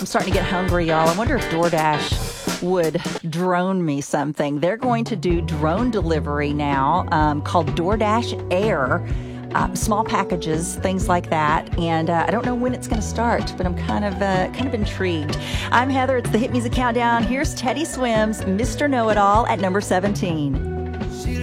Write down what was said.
I'm starting to get hungry, y'all. I wonder if DoorDash would drone me something. They're going to do drone delivery now, called DoorDash Air. Small packages, things like that, and I don't know when it's going to start, but I'm kind of intrigued. I'm Heather. It's the Hit Music Countdown. Here's Teddy Swims, Mr. Know-It-All at number 17.